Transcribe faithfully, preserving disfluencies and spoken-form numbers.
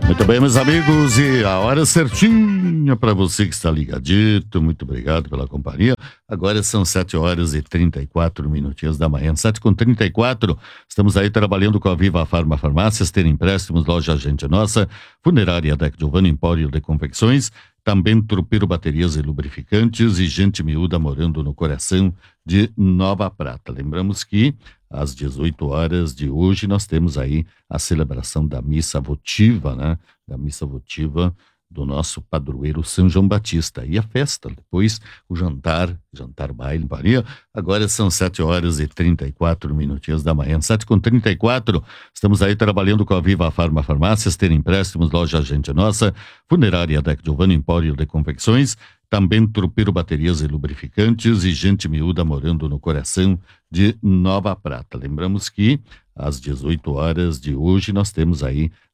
Muito bem, meus amigos, e a hora certinha para você que está ligadito. Muito obrigado pela companhia. Agora são sete horas e trinta e quatro minutinhos da manhã, sete com trinta e quatro. Estamos aí trabalhando com a Viva Farma Farmácias, ter empréstimos, loja Gente Nossa, Funerária Deck Giovanni, Empório de Confecções, também Trupeiro Baterias e Lubrificantes e Gente Miúda morando no coração de Nova Prata. Lembramos que às dezoito horas de hoje nós temos aí a celebração da missa votiva, né? Da missa votiva do nosso padroeiro São João Batista. E a festa, depois o jantar, jantar baile, Maria. Agora são sete horas e trinta e quatro minutinhos da manhã, sete com trinta e quatro. Estamos aí trabalhando com a Viva Farma Farmácias, ter empréstimos, loja Gente Nossa, Funerária Deck Giovanni, Empório de Confecções, também Trupeiro Baterias e Lubrificantes e Gente Miúda morando no coração de Nova Prata. Lembramos que às dezoito horas de hoje nós temos aí